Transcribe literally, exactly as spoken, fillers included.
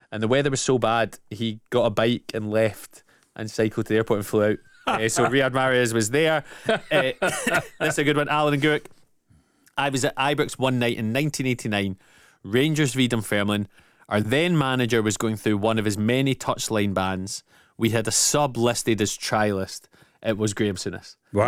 and the weather was so bad he got a bike and left and cycled to the airport and flew out. uh, so Riyad Mahrez was there. uh, This is a good one. Alan and Gurk. I was at Ibrox one night in nineteen eighty-nine. Rangers v Dunfermline. Our then manager was going through one of his many touchline bans. We had a sub listed as trialist. It was Graham Souness.